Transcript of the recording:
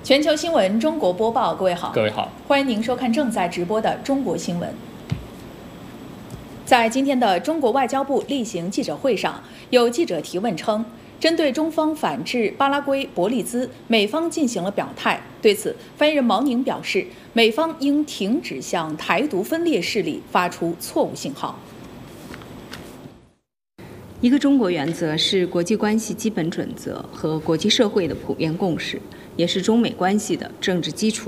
全球新闻中国播报，各位好，欢迎您收看正在直播的中国新闻。在今天的中国外交部例行记者会上，有记者提问称，针对中方反制巴拉圭、伯利兹，美方进行了表态。对此，发言人毛宁表示，美方应停止向台独分裂势力发出错误信号。 一个中国原则是国际关系基本准则和国际社会的普遍共识，也是中美关系的政治基础。